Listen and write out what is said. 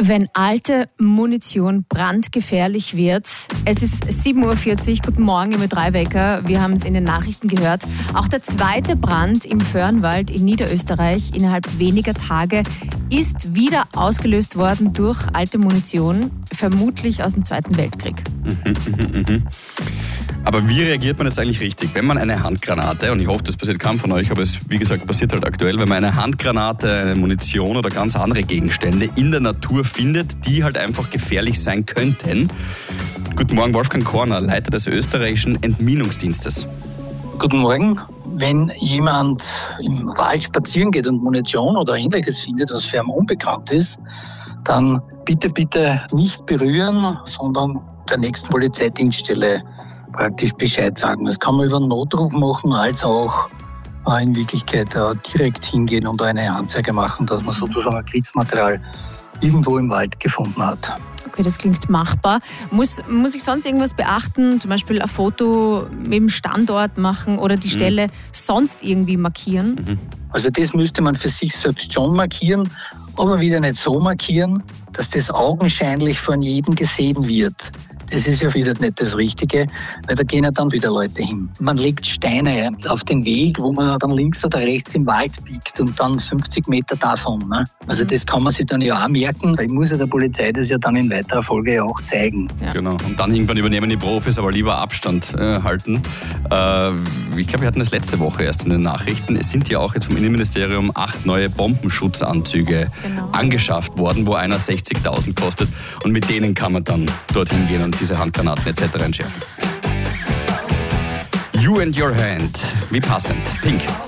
Wenn alte Munition brandgefährlich wird. Es ist 7.40 Uhr. Guten Morgen im Ö3-Wecker. Wir haben es in den Nachrichten gehört. Auch der zweite Brand im Föhrenwald in Niederösterreich innerhalb weniger Tage ist wieder ausgelöst worden durch alte Munition, vermutlich aus dem Zweiten Weltkrieg. Aber wie reagiert man jetzt eigentlich richtig, wenn man eine Handgranate, und ich hoffe, das passiert keinem von euch, aber es, wie gesagt, passiert halt aktuell, wenn man eine Handgranate, eine Munition oder ganz andere Gegenstände in der Natur findet, die halt einfach gefährlich sein könnten. Guten Morgen, Wolfgang Korner, Leiter des österreichischen Entminungsdienstes. Guten Morgen. Wenn jemand im Wald spazieren geht und Munition oder Ähnliches findet, was für ihn unbekannt ist, dann bitte nicht berühren, sondern der nächsten Polizeidienststelle praktisch Bescheid sagen. Das kann man über einen Notruf machen, als auch in Wirklichkeit direkt hingehen und eine Anzeige machen, dass man sozusagen Kriegsmaterial irgendwo im Wald gefunden hat. Okay, das klingt machbar. Muss ich sonst irgendwas beachten? Zum Beispiel ein Foto mit dem Standort machen oder die Stelle sonst irgendwie markieren? Also das müsste man für sich selbst schon markieren, aber wieder nicht so markieren, dass das augenscheinlich von jedem gesehen wird. Das ist ja wieder nicht das Richtige, weil da gehen ja dann wieder Leute hin. Man legt Steine auf den Weg, wo man dann links oder rechts im Wald biegt und dann 50 Meter davon. Ne? Also das kann man sich dann ja auch merken. Ich muss ja der Polizei das ja dann in weiterer Folge ja auch zeigen. Ja. Genau. Und dann irgendwann übernehmen die Profis, aber lieber Abstand halten. Ich glaube, wir hatten das letzte Woche erst in den Nachrichten. Es sind ja auch jetzt vom Innenministerium 8 neue Bombenschutzanzüge angeschafft worden, wo einer 60.000 kostet. Und mit denen kann man dann dorthin gehen und diese Handgranaten etc. entschärfen. You and Your Hand. Wie passend. Pink.